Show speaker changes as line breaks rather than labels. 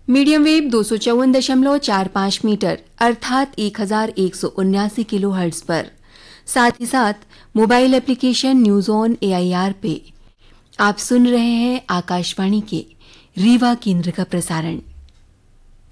Medium wave 254.45 metre अर्थात 1179 kilo hertz पर। साथ ही साथ mobile application news on AIR पे आप सुन रहे हैं आकाशवाणी के रीवा केंद्र का प्रसारण।